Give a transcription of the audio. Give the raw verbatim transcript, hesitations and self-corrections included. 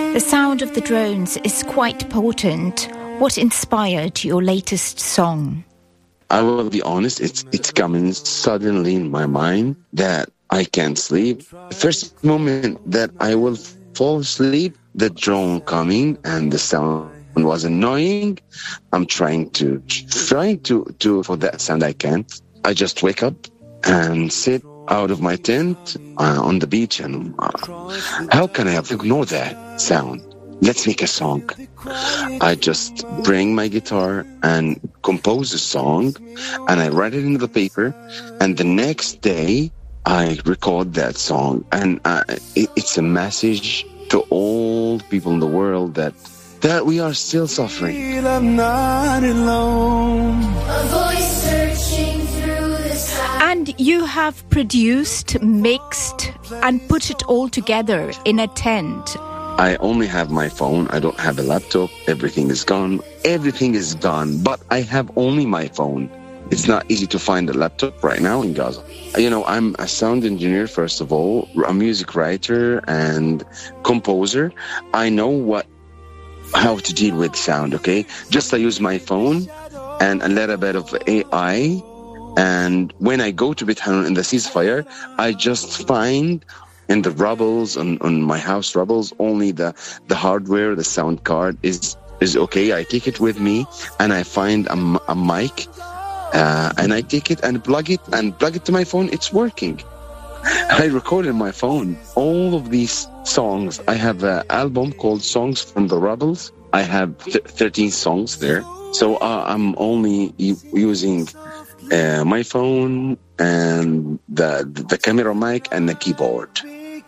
The sound of the drones is quite potent. What inspired your latest song? I will be honest, it's it's coming suddenly in my mind that I can't sleep. The first moment that I will fall asleep, the drone coming and the sound was annoying. I'm trying to trying to to for that sound I can't. I just wake up and sit out of my tent uh, on the beach, and uh, how can I have ignore that sound? Let's make a song. I just bring my guitar and compose a song, and I write it into the paper, and the next day I record that song, and uh, it, it's a message to all people in the world that that we are still suffering. I'm not alone. A voice searching through the sky. And you have produced, mixed, and put it all together in a tent. I only have my phone. I don't have a laptop. Everything is gone. Everything is gone. But I have only my phone. It's not easy to find a laptop right now in Gaza. You know, I'm a sound engineer, first of all, a music writer and composer. I know what, how to deal with sound, okay? Just I use my phone and a little bit of A I. And when I go to Beit Hanun in the ceasefire, I just find in the rubbles, on, on my house rubbles, only the, the hardware, the sound card is, is okay. I take it with me and I find a, a mic uh, and I take it and plug it and plug it to my phone. It's working. I recorded my phone. All of these songs. I have an album called Songs from the Rubbles. I have th- thirteen songs there. So uh, I'm only u- using uh, my phone and the the camera mic and the keyboard.